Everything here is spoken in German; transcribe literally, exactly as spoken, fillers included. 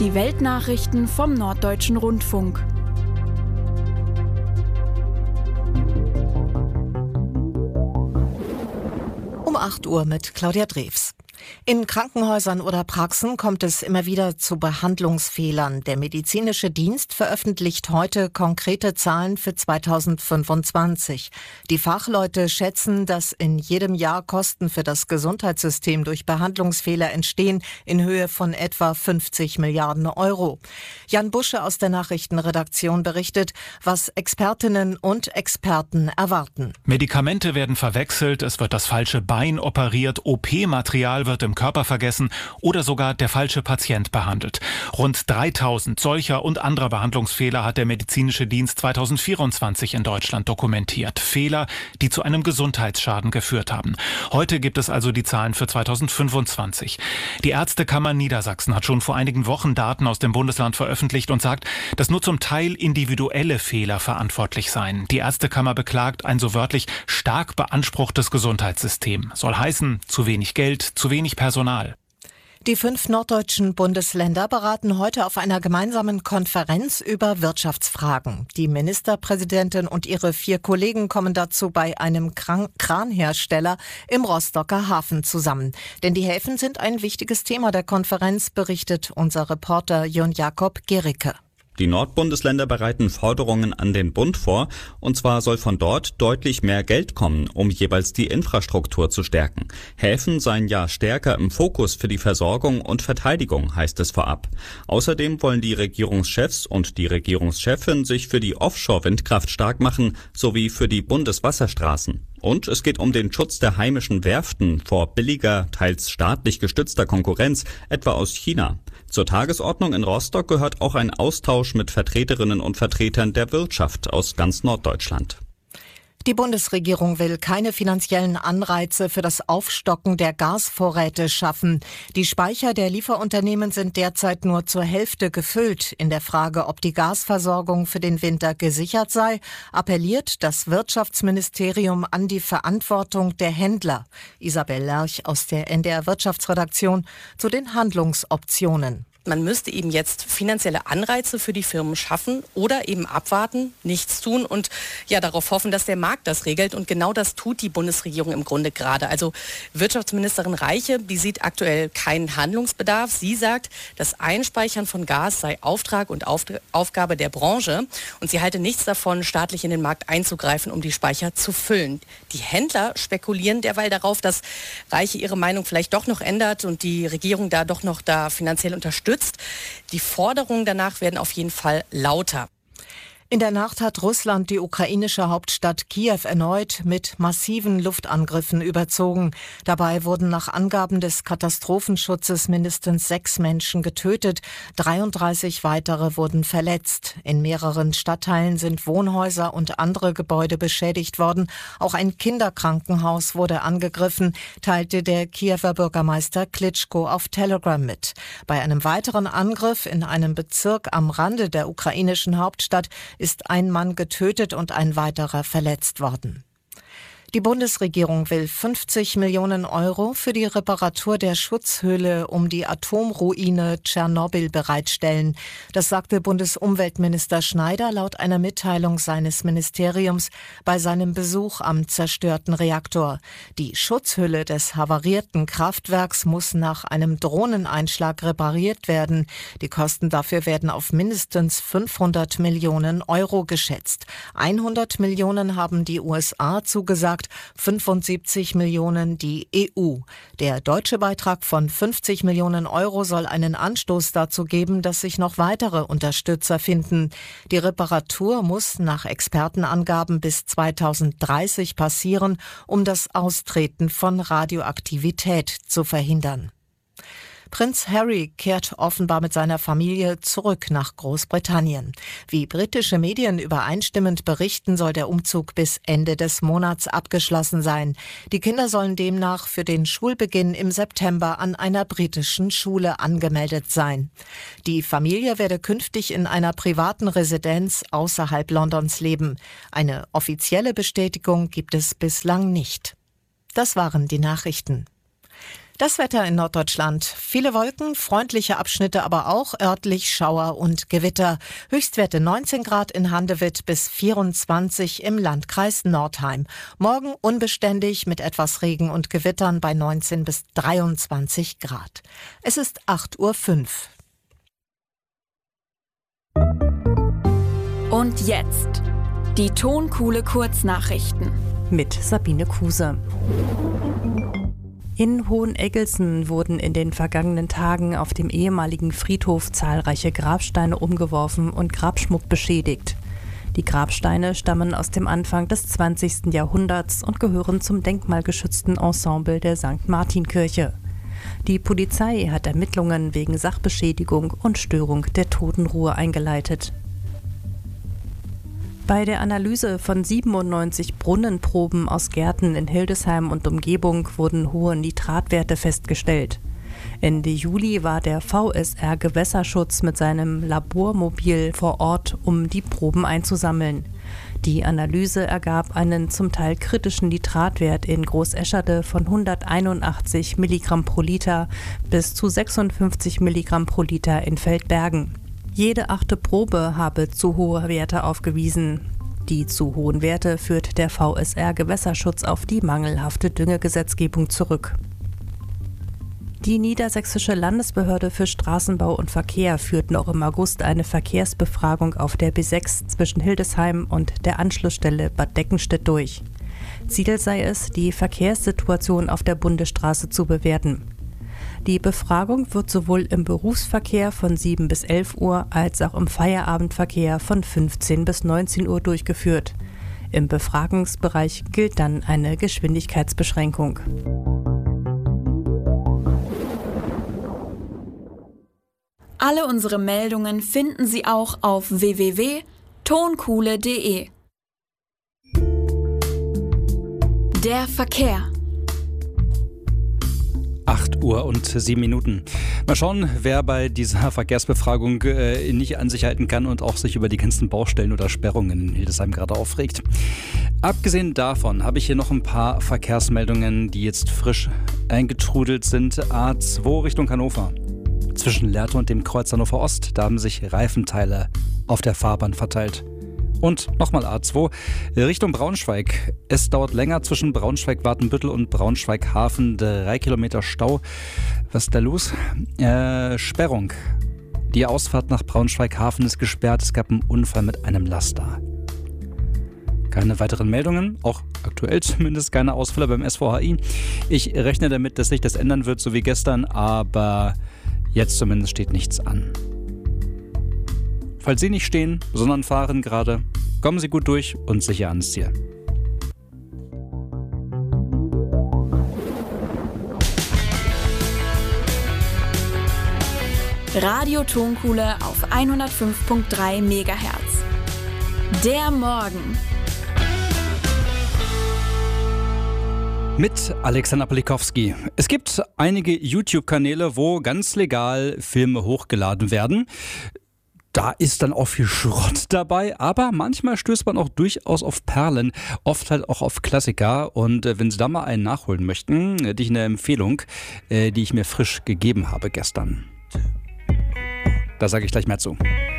Die Weltnachrichten vom Norddeutschen Rundfunk. Um acht Uhr mit Claudia Drews. In Krankenhäusern oder Praxen kommt es immer wieder zu Behandlungsfehlern. Der medizinische Dienst veröffentlicht heute konkrete Zahlen für zweitausendfünfundzwanzig. Die Fachleute schätzen, dass in jedem Jahr Kosten für das Gesundheitssystem durch Behandlungsfehler entstehen in Höhe von etwa fünfzig Milliarden Euro. Jan Busche aus der Nachrichtenredaktion berichtet, was Expertinnen und Experten erwarten. Medikamente werden verwechselt, es wird das falsche Bein operiert, O P-Material wird im Körper vergessen oder sogar der falsche Patient behandelt. Rund dreitausend solcher und anderer Behandlungsfehler hat der medizinische Dienst zweitausendvierundzwanzig in Deutschland dokumentiert. Fehler, die zu einem Gesundheitsschaden geführt haben. Heute gibt es also die Zahlen für zweitausendfünfundzwanzig. Die Ärztekammer Niedersachsen hat schon vor einigen Wochen Daten aus dem Bundesland veröffentlicht und sagt, dass nur zum Teil individuelle Fehler verantwortlich seien. Die Ärztekammer beklagt ein so wörtlich stark beanspruchtes Gesundheitssystem. Soll heißen, zu wenig Geld, zu wenig Personal. Die fünf norddeutschen Bundesländer beraten heute auf einer gemeinsamen Konferenz über Wirtschaftsfragen. Die Ministerpräsidentin und ihre vier Kollegen kommen dazu bei einem Kran- Kranhersteller im Rostocker Hafen zusammen. Denn die Häfen sind ein wichtiges Thema der Konferenz, berichtet unser Reporter Jon Jakob Gericke. Die Nordbundesländer bereiten Forderungen an den Bund vor, und zwar soll von dort deutlich mehr Geld kommen, um jeweils die Infrastruktur zu stärken. Häfen seien ja stärker im Fokus für die Versorgung und Verteidigung, heißt es vorab. Außerdem wollen die Regierungschefs und die Regierungschefin sich für die Offshore-Windkraft stark machen, sowie für die Bundeswasserstraßen. Und es geht um den Schutz der heimischen Werften vor billiger, teils staatlich gestützter Konkurrenz, etwa aus China. Zur Tagesordnung in Rostock gehört auch ein Austausch mit Vertreterinnen und Vertretern der Wirtschaft aus ganz Norddeutschland. Die Bundesregierung will keine finanziellen Anreize für das Aufstocken der Gasvorräte schaffen. Die Speicher der Lieferunternehmen sind derzeit nur zur Hälfte gefüllt. In der Frage, ob die Gasversorgung für den Winter gesichert sei, appelliert das Wirtschaftsministerium an die Verantwortung der Händler. Isabel Lerch aus der N D R Wirtschaftsredaktion zu den Handlungsoptionen. Man müsste eben jetzt finanzielle Anreize für die Firmen schaffen oder eben abwarten, nichts tun und ja darauf hoffen, dass der Markt das regelt. Und genau das tut die Bundesregierung im Grunde gerade. Also Wirtschaftsministerin Reiche, die sieht aktuell keinen Handlungsbedarf. Sie sagt, das Einspeichern von Gas sei Auftrag und Auf- Aufgabe der Branche. Und sie halte nichts davon, staatlich in den Markt einzugreifen, um die Speicher zu füllen. Die Händler spekulieren derweil darauf, dass Reiche ihre Meinung vielleicht doch noch ändert und die Regierung da doch noch da finanziell unterstützt. Die Forderungen danach werden auf jeden Fall lauter. In der Nacht hat Russland die ukrainische Hauptstadt Kiew erneut mit massiven Luftangriffen überzogen. Dabei wurden nach Angaben des Katastrophenschutzes mindestens sechs Menschen getötet, dreiunddreißig weitere wurden verletzt. In mehreren Stadtteilen sind Wohnhäuser und andere Gebäude beschädigt worden. Auch ein Kinderkrankenhaus wurde angegriffen, teilte der Kiewer Bürgermeister Klitschko auf Telegram mit. Bei einem weiteren Angriff in einem Bezirk am Rande der ukrainischen Hauptstadt ist ein Mann getötet und ein weiterer verletzt worden. Die Bundesregierung will fünfzig Millionen Euro für die Reparatur der Schutzhülle um die Atomruine Tschernobyl bereitstellen. Das sagte Bundesumweltminister Schneider laut einer Mitteilung seines Ministeriums bei seinem Besuch am zerstörten Reaktor. Die Schutzhülle des havarierten Kraftwerks muss nach einem Drohneneinschlag repariert werden. Die Kosten dafür werden auf mindestens fünfhundert Millionen Euro geschätzt. hundert Millionen haben die U S A zugesagt, fünfundsiebzig Millionen die E U. Der deutsche Beitrag von fünfzig Millionen Euro soll einen Anstoß dazu geben, dass sich noch weitere Unterstützer finden. Die Reparatur muss nach Expertenangaben bis zweitausenddreißig passieren, um das Austreten von Radioaktivität zu verhindern. Prinz Harry kehrt offenbar mit seiner Familie zurück nach Großbritannien. Wie britische Medien übereinstimmend berichten, soll der Umzug bis Ende des Monats abgeschlossen sein. Die Kinder sollen demnach für den Schulbeginn im September an einer britischen Schule angemeldet sein. Die Familie werde künftig in einer privaten Residenz außerhalb Londons leben. Eine offizielle Bestätigung gibt es bislang nicht. Das waren die Nachrichten. Das Wetter in Norddeutschland. Viele Wolken, freundliche Abschnitte, aber auch örtlich Schauer und Gewitter. Höchstwerte neunzehn Grad in Handewitt bis vierundzwanzig im Landkreis Nordheim. Morgen unbeständig mit etwas Regen und Gewittern bei neunzehn bis dreiundzwanzig Grad. Es ist acht Uhr fünf. Und jetzt die Tonkuhle Kurznachrichten mit Sabine Kuse. In Hoheneggelsen wurden in den vergangenen Tagen auf dem ehemaligen Friedhof zahlreiche Grabsteine umgeworfen und Grabschmuck beschädigt. Die Grabsteine stammen aus dem Anfang des zwanzigsten Jahrhunderts und gehören zum denkmalgeschützten Ensemble der Sankt Martin-Kirche. Die Polizei hat Ermittlungen wegen Sachbeschädigung und Störung der Totenruhe eingeleitet. Bei der Analyse von siebenundneunzig Brunnenproben aus Gärten in Hildesheim und Umgebung wurden hohe Nitratwerte festgestellt. Ende Juli war der V S R Gewässerschutz mit seinem Labormobil vor Ort, um die Proben einzusammeln. Die Analyse ergab einen zum Teil kritischen Nitratwert in Großescherde von hunderteinundachtzig Milligramm pro Liter bis zu sechsundfünfzig Milligramm pro Liter in Feldbergen. Jede achte Probe habe zu hohe Werte aufgewiesen. Die zu hohen Werte führt der V S R Gewässerschutz auf die mangelhafte Düngegesetzgebung zurück. Die Niedersächsische Landesbehörde für Straßenbau und Verkehr führt noch im August eine Verkehrsbefragung auf der B sechs zwischen Hildesheim und der Anschlussstelle Bad Deckenstedt durch. Ziel sei es, die Verkehrssituation auf der Bundesstraße zu bewerten. Die Befragung wird sowohl im Berufsverkehr von sieben bis elf Uhr als auch im Feierabendverkehr von fünfzehn bis neunzehn Uhr durchgeführt. Im Befragungsbereich gilt dann eine Geschwindigkeitsbeschränkung. Alle unsere Meldungen finden Sie auch auf w w w punkt tonkuhle punkt de. Der Verkehr. acht Uhr und sieben Minuten. Mal schauen, wer bei dieser Verkehrsbefragung äh, nicht an sich halten kann und auch sich über die ganzen Baustellen oder Sperrungen in Hildesheim gerade aufregt. Abgesehen davon habe ich hier noch ein paar Verkehrsmeldungen, die jetzt frisch eingetrudelt sind. A zwei Richtung Hannover. Zwischen Lehrte und dem Kreuz Hannover Ost, da haben sich Reifenteile auf der Fahrbahn verteilt. Und nochmal A zwei Richtung Braunschweig. Es dauert länger zwischen Braunschweig-Watenbüttel und Braunschweig-Hafen. Drei Kilometer Stau. Was ist da los? Äh, Sperrung. Die Ausfahrt nach Braunschweig-Hafen ist gesperrt. Es gab einen Unfall mit einem Laster. Keine weiteren Meldungen, auch aktuell zumindest keine Ausfälle beim S V H I. Ich rechne damit, dass sich das ändern wird, so wie gestern, aber jetzt zumindest steht nichts an. Falls Sie nicht stehen, sondern fahren gerade, kommen Sie gut durch und sicher ans Ziel. Radio Tonkuhle auf hundertfünf Komma drei Megahertz. Der Morgen. Mit Alexander Polikowski. Es gibt einige YouTube-Kanäle, wo ganz legal Filme hochgeladen werden. Da ist dann auch viel Schrott dabei, aber manchmal stößt man auch durchaus auf Perlen, oft halt auch auf Klassiker. Und äh, wenn Sie da mal einen nachholen möchten, hätte ich eine Empfehlung, äh, die ich mir frisch gegeben habe gestern. Da sage ich gleich mehr zu.